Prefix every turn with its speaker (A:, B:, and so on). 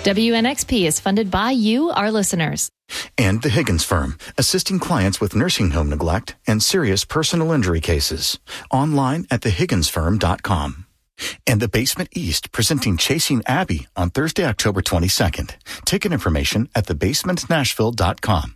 A: WNXP is funded by you, our listeners.
B: And the Higgins Firm, assisting clients with nursing home neglect and serious personal injury cases. Online at thehigginsfirm.com. And the Basement East, presenting Chasing Abby on Thursday, October 22nd. Ticket information at thebasementnashville.com.